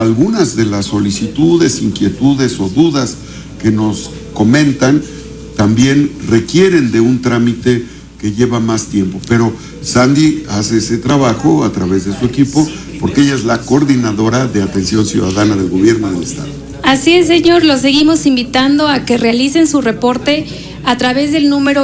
Algunas de las solicitudes, inquietudes o dudas que nos comentan también requieren de un trámite que lleva más tiempo, pero Sandy hace ese trabajo a través de su equipo porque ella es la coordinadora de atención ciudadana del gobierno del estado. Así es, señor, los seguimos invitando a que realicen su reporte a través del número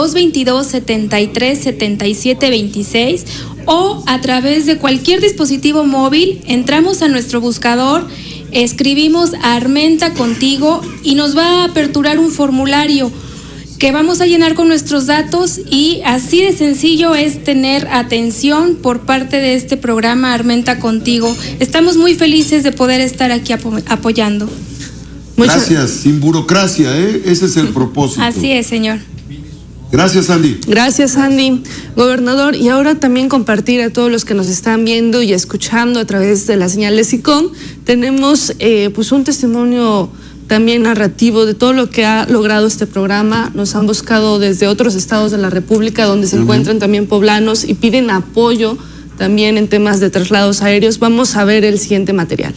2222-737726 o a través de cualquier dispositivo móvil. Entramos a nuestro buscador, escribimos Armenta Contigo y nos va a aperturar un formulario que vamos a llenar con nuestros datos, y así de sencillo es tener atención por parte de este programa Armenta Contigo. Estamos muy felices de poder estar aquí apoyando. Gracias, sin burocracia, ese es el propósito. Así es, señor. Gracias, Andy. Gracias, Andy. Gobernador, y ahora también compartir a todos los que nos están viendo y escuchando a través de la señal de SICOM, tenemos pues un testimonio también narrativo de todo lo que ha logrado este programa. Nos han buscado desde otros estados de la República donde se encuentran también poblanos y piden apoyo también en temas de traslados aéreos. Vamos a ver el siguiente material.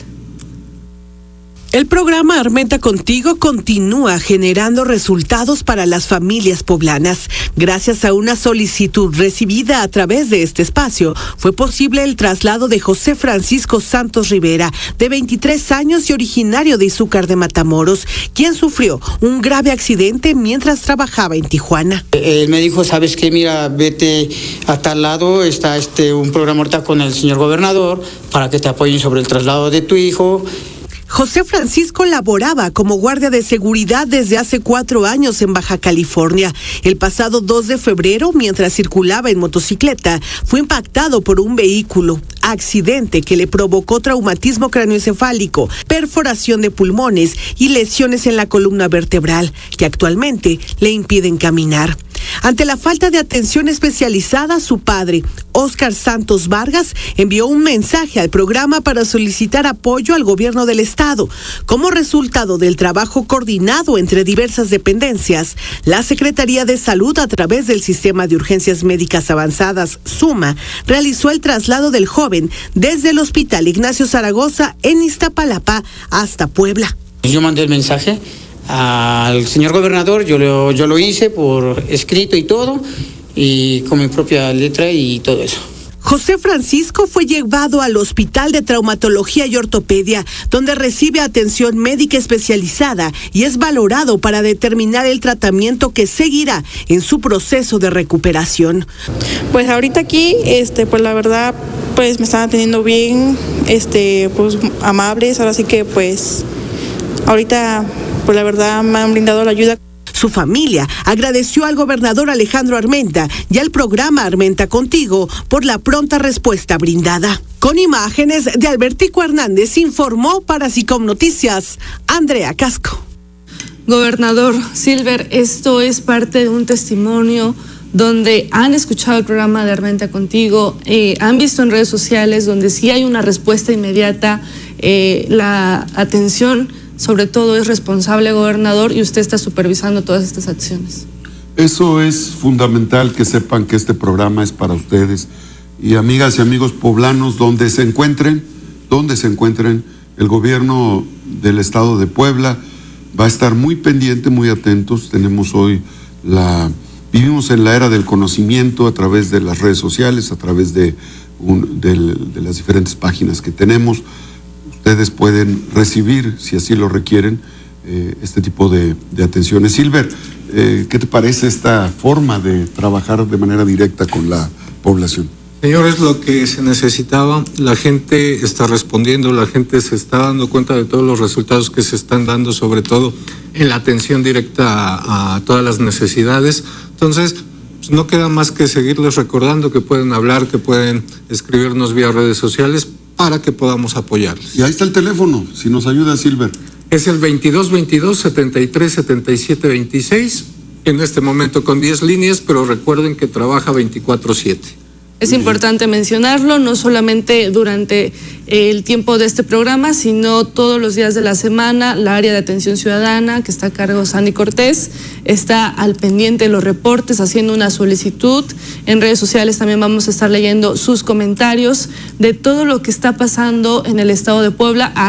El programa Armenta Contigo continúa generando resultados para las familias poblanas. Gracias a una solicitud recibida a través de este espacio, fue posible el traslado de José Francisco Santos Rivera, de 23 años y originario de Izúcar de Matamoros, quien sufrió un grave accidente mientras trabajaba en Tijuana. Él me dijo, ¿sabes qué? Mira, vete a tal lado, está un programa ahorita con el señor gobernador para que te apoyen sobre el traslado de tu hijo. José Francisco laboraba como guardia de seguridad desde hace 4 años en Baja California. El pasado 2 de febrero, mientras circulaba en motocicleta, fue impactado por un vehículo, accidente que le provocó traumatismo craneoencefálico, perforación de pulmones y lesiones en la columna vertebral, que actualmente le impiden caminar. Ante la falta de atención especializada, su padre, Óscar Santos Vargas, envió un mensaje al programa para solicitar apoyo al gobierno del estado. Como resultado del trabajo coordinado entre diversas dependencias, la Secretaría de Salud, a través del Sistema de Urgencias Médicas Avanzadas, SUMA, realizó el traslado del joven desde el Hospital Ignacio Zaragoza en Iztapalapa hasta Puebla. Yo mandé el mensaje al señor gobernador, yo lo hice por escrito y todo, y con mi propia letra y todo eso. José Francisco fue llevado al Hospital de Traumatología y Ortopedia, donde recibe atención médica especializada y es valorado para determinar el tratamiento que seguirá en su proceso de recuperación. Pues ahorita aquí, pues la verdad, pues me están atendiendo bien, pues amables, ahora sí que pues ahorita pues la verdad me han brindado la ayuda. Su familia agradeció al gobernador Alejandro Armenta y al programa Armenta Contigo por la pronta respuesta brindada. Con imágenes de Albertico Hernández, informó para SICOM Noticias, Andrea Casco. Gobernador Silver, esto es parte de un testimonio donde han escuchado el programa de Armenta Contigo, han visto en redes sociales donde sí hay una respuesta inmediata, la atención sobre todo es responsable, gobernador, y usted está supervisando todas estas acciones. Eso es fundamental, que sepan que este programa es para ustedes. Y amigas y amigos poblanos, donde se encuentren, el gobierno del estado de Puebla va a estar muy pendiente, muy atentos. Vivimos en la era del conocimiento a través de las redes sociales, a través de las diferentes páginas que tenemos. Ustedes pueden recibir, si así lo requieren, este tipo de atenciones. Silver, ¿qué te parece esta forma de trabajar de manera directa con la población? Señor, es lo que se necesitaba. La gente está respondiendo, la gente se está dando cuenta de todos los resultados que se están dando, sobre todo en la atención directa a todas las necesidades. Entonces, pues no queda más que seguirles recordando que pueden hablar, que pueden escribirnos vía redes sociales para que podamos apoyarles. Y ahí está el teléfono, si nos ayuda, Silver. Es el 2222-737726, en este momento con 10 líneas, pero recuerden que trabaja 24/7. Es importante mencionarlo, no solamente durante el tiempo de este programa, sino todos los días de la semana. La área de atención ciudadana, que está a cargo de Sandy Cortés, está al pendiente de los reportes, haciendo una solicitud. En redes sociales también vamos a estar leyendo sus comentarios de todo lo que está pasando en el estado de Puebla.